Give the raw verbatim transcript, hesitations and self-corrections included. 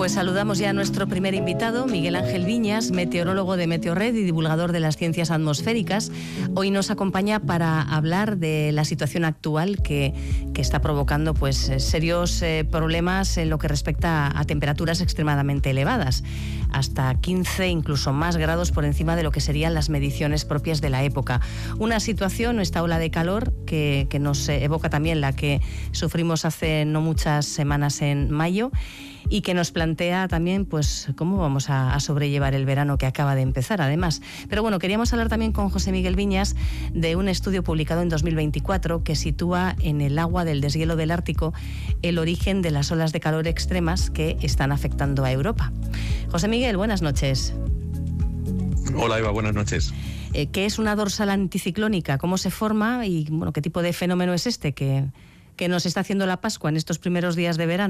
Pues saludamos ya a nuestro primer invitado, Miguel Ángel Viñas, meteorólogo de Meteorred y divulgador de las ciencias atmosféricas. Hoy nos acompaña para hablar de la situación actual que, que está provocando pues, serios eh, problemas en lo que respecta a, a temperaturas extremadamente elevadas, hasta quince, incluso más grados por encima de lo que serían las mediciones propias de la época. Una situación, esta ola de calor, que, que nos evoca también la que sufrimos hace no muchas semanas en mayo, y que nos plantea también pues cómo vamos a, a sobrellevar el verano que acaba de empezar, además. Pero bueno, queríamos hablar también con José Miguel Viñas de un estudio publicado en dos mil veinticuatro que sitúa en el agua del deshielo del Ártico el origen de las olas de calor extremas que están afectando a Europa. José Miguel, buenas noches. Hola Eva, buenas noches. Eh, ¿Qué es una dorsal anticiclónica? ¿Cómo se forma? Y bueno, ¿qué tipo de fenómeno es este que, que nos está haciendo la Pascua en estos primeros días de verano?